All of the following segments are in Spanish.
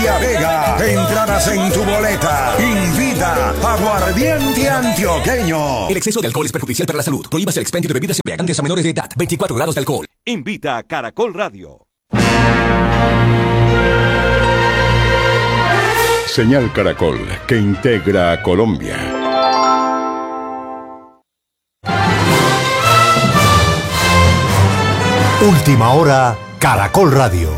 María Vega. Entradas en tu boleta. Invita Aguardiente Antioqueño. El exceso de alcohol es perjudicial para la salud. Prohíbas el expendio de bebidas embriagantes a menores de edad. 24 grados de alcohol. Invita a Caracol Radio. Señal Caracol, que integra a Colombia. Última hora, Caracol Radio.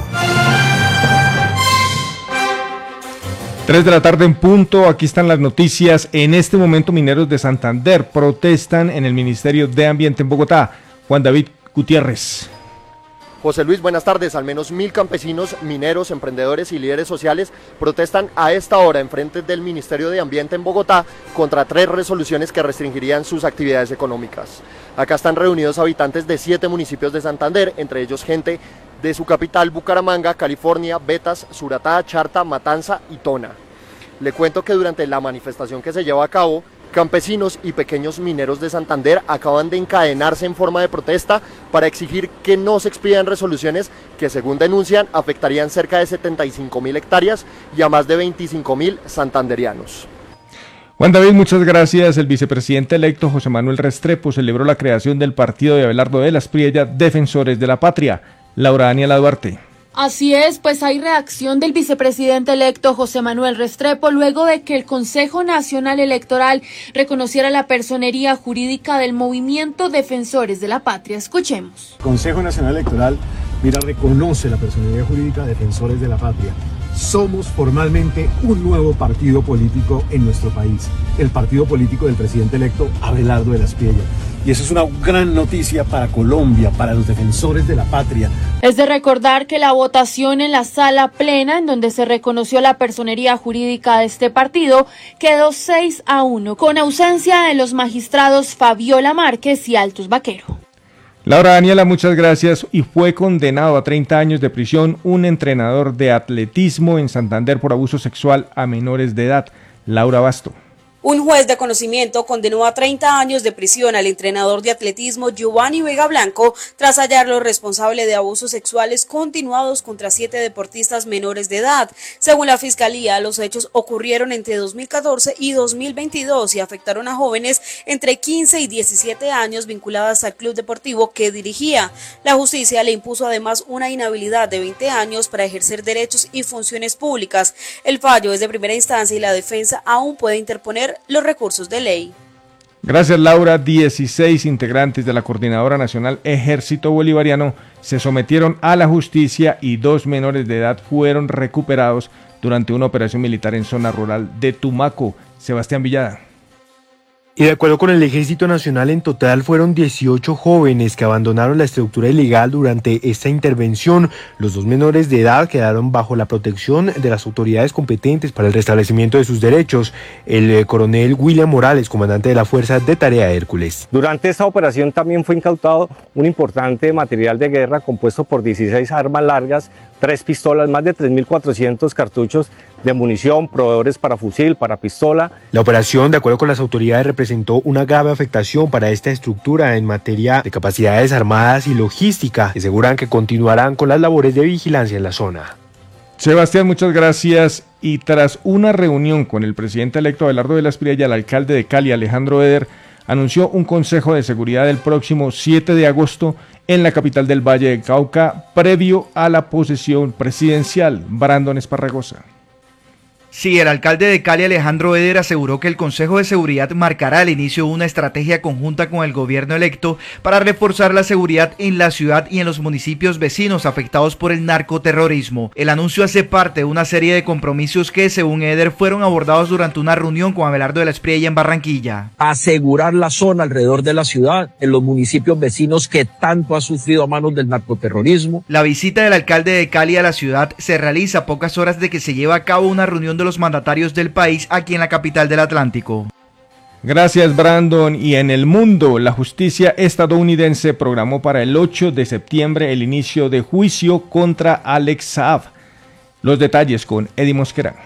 3 de la tarde en punto, aquí están las noticias. En este momento, mineros de Santander protestan en el Ministerio de Ambiente en Bogotá. Juan David Gutiérrez. José Luis, buenas tardes. Al menos 1000 campesinos, mineros, emprendedores y líderes sociales protestan a esta hora en frente del Ministerio de Ambiente en Bogotá contra 3 resoluciones que restringirían sus actividades económicas. Acá están reunidos habitantes de 7 municipios de Santander, entre ellos gente de su capital, Bucaramanga, California, Betas, Suratá, Charta, Matanza y Tona. Le cuento que durante la manifestación que se lleva a cabo, campesinos y pequeños mineros de Santander acaban de encadenarse en forma de protesta para exigir que no se expidan resoluciones que, según denuncian, afectarían cerca de 75.000 hectáreas y a más de 25.000 santanderianos. Juan David, muchas gracias. El vicepresidente electo José Manuel Restrepo celebró la creación del partido de Abelardo de la Espriella, Defensores de la Patria. Laura Daniela Duarte. Así es, pues hay reacción del vicepresidente electo José Manuel Restrepo luego de que el Consejo Nacional Electoral reconociera la personería jurídica del movimiento Defensores de la Patria. Escuchemos. El Consejo Nacional Electoral, reconoce la personería jurídica Defensores de la Patria. Somos formalmente un nuevo partido político en nuestro país, el partido político del presidente electo Abelardo de la Espriella. Y eso es una gran noticia para Colombia, para los defensores de la patria. Es de recordar que la votación en la sala plena, en donde se reconoció la personería jurídica de este partido, quedó 6-1, con ausencia de los magistrados Fabiola Márquez y Altos Vaquero. Laura Daniela, muchas gracias. Y fue condenado a 30 años de prisión un entrenador de atletismo en Santander por abuso sexual a menores de edad. Laura Basto. Un juez de conocimiento condenó a 30 años de prisión al entrenador de atletismo Giovanni Vega Blanco tras hallarlo responsable de abusos sexuales continuados contra 7 deportistas menores de edad. Según la Fiscalía, los hechos ocurrieron entre 2014 y 2022 y afectaron a jóvenes entre 15 y 17 años vinculadas al club deportivo que dirigía. La justicia le impuso además una inhabilidad de 20 años para ejercer derechos y funciones públicas. El fallo es de primera instancia y la defensa aún puede interponer los recursos de ley. Gracias, Laura. 16 integrantes de la Coordinadora Nacional Ejército Bolivariano se sometieron a la justicia y 2 menores de edad fueron recuperados durante una operación militar en zona rural de Tumaco. Sebastián Villada. Y de acuerdo con el Ejército Nacional, en total fueron 18 jóvenes que abandonaron la estructura ilegal durante esta intervención. Los 2 menores de edad quedaron bajo la protección de las autoridades competentes para el restablecimiento de sus derechos. El coronel William Morales, comandante de la Fuerza de Tarea Hércules. Durante esta operación también fue incautado un importante material de guerra compuesto por 16 armas largas, 3 pistolas, más de 3.400 cartuchos de munición, proveedores para fusil, para pistola. La operación, de acuerdo con las autoridades, representó una grave afectación para esta estructura en materia de capacidades armadas y logística. Aseguran que continuarán con las labores de vigilancia en la zona. Sebastián, muchas gracias. Y tras una reunión con el presidente electo Abelardo de la Espriella y el alcalde de Cali, Alejandro Eder, anunció un consejo de seguridad el próximo 7 de agosto en la capital del Valle del Cauca, previo a la posesión presidencial. Brandon Esparragosa. Sí, el alcalde de Cali, Alejandro Eder, aseguró que el Consejo de Seguridad marcará el inicio de una estrategia conjunta con el gobierno electo para reforzar la seguridad en la ciudad y en los municipios vecinos afectados por el narcoterrorismo. El anuncio hace parte de una serie de compromisos que, según Eder, fueron abordados durante una reunión con Abelardo de la Espriella en Barranquilla. Asegurar la zona alrededor de la ciudad, en los municipios vecinos que tanto ha sufrido a manos del narcoterrorismo. La visita del alcalde de Cali a la ciudad se realiza a pocas horas de que se lleve a cabo una reunión de los mandatarios del país aquí en la capital del Atlántico. Gracias, Brandon. Y en el mundo, la justicia estadounidense programó para el 8 de septiembre el inicio de juicio contra Alex Saab. Los detalles con Eddie Mosquera.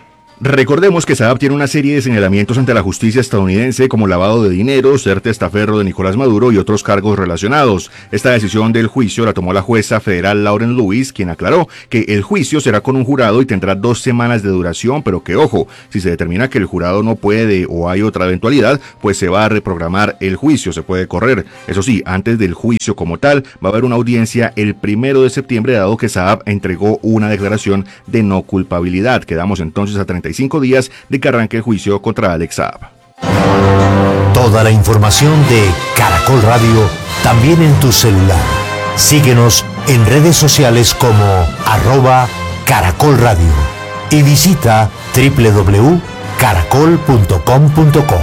Recordemos que Saab tiene una serie de señalamientos ante la justicia estadounidense como lavado de dinero, ser testaferro de Nicolás Maduro y otros cargos relacionados. Esta decisión del juicio la tomó la jueza federal Lauren Lewis, quien aclaró que el juicio será con un jurado y tendrá 2 semanas de duración, pero que ojo, si se determina que el jurado no puede o hay otra eventualidad, pues se va a reprogramar el juicio, se puede correr. Eso sí, antes del juicio como tal, va a haber una audiencia el 1 de septiembre, dado que Saab entregó una declaración de no culpabilidad. Quedamos entonces a 35 días de que arranque el juicio contra Alex Saab. Toda la información de Caracol Radio también en tu celular. Síguenos en redes sociales como @Caracol Radio y visita www.caracol.com.co.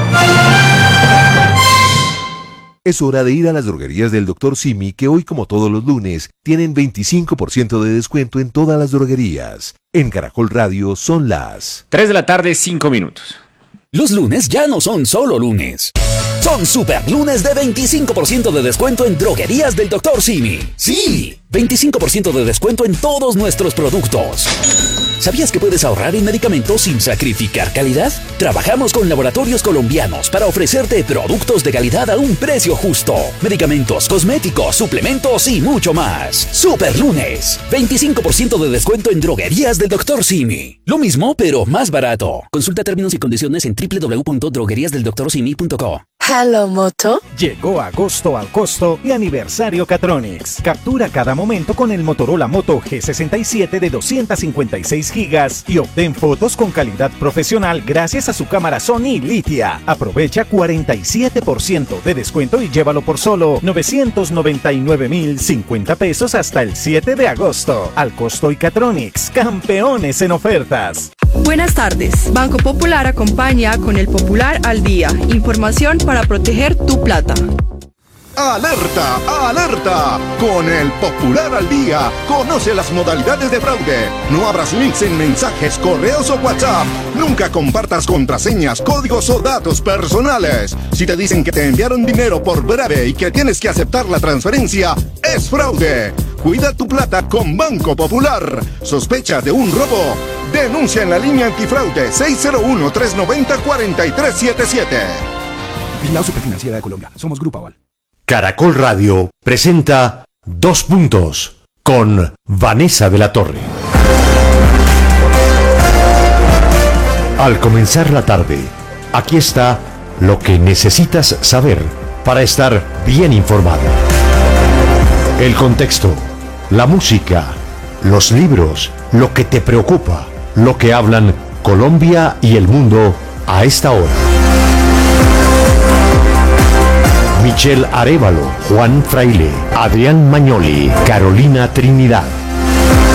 Es hora de ir a las droguerías del Dr. Simi, que hoy, como todos los lunes, tienen 25% de descuento en todas las droguerías. En Caracol Radio son las 3 de la tarde, 5 minutos. Los lunes ya no son solo lunes. Son super lunes de 25% de descuento en droguerías del Dr. Simi. ¡Sí! 25% de descuento en todos nuestros productos. ¿Sabías que puedes ahorrar en medicamentos sin sacrificar calidad? Trabajamos con laboratorios colombianos para ofrecerte productos de calidad a un precio justo. Medicamentos, cosméticos, suplementos y mucho más. Super lunes. 25% de descuento en droguerías del Dr. Simi. Lo mismo, pero más barato. Consulta términos y condiciones en www.drogueriasdeldoctorsimi.co. Hello Moto. Llegó agosto al costo y aniversario Catronics. Captura cada momento con el Motorola Moto G67 de 256 gigas y obtén fotos con calidad profesional gracias a su cámara Sony Litia. Aprovecha 47% de descuento y llévalo por solo 999.050 pesos hasta el 7 de agosto. Al costo y Catronics, campeones en ofertas. Buenas tardes. Banco Popular acompaña con el Popular al Día. Información para proteger tu plata. ¡Alerta! ¡Alerta! Con el Popular al Día, conoce las modalidades de fraude. No abras links en mensajes, correos o WhatsApp. Nunca compartas contraseñas, códigos o datos personales. Si te dicen que te enviaron dinero por breve y que tienes que aceptar la transferencia, es fraude. Cuida tu plata con Banco Popular. ¿Sospechas de un robo? Denuncia en la línea antifraude 601-390-4377. Vigilado Superfinanciera de Colombia. Somos Grupo Aval. Caracol Radio presenta 2 puntos con Vanessa de la Torre. Al comenzar la tarde, aquí está lo que necesitas saber para estar bien informado. El contexto, la música, los libros, lo que te preocupa, lo que hablan Colombia y el mundo a esta hora. Michelle Arévalo, Juan Fraile, Adrián Mañoli, Carolina Trinidad.